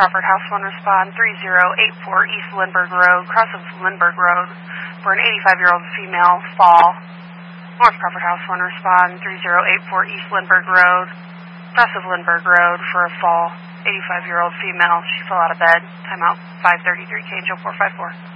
Crawford House 1, respond 3084 East Lindbergh Road, cross of Lindbergh Road, for an 85-year-old female fall. North Crawford House 1, respond 3084 East Lindbergh Road, cross of Lindbergh Road, for a fall. 85-year-old female. She fell out of bed. Timeout 533, KHO 454.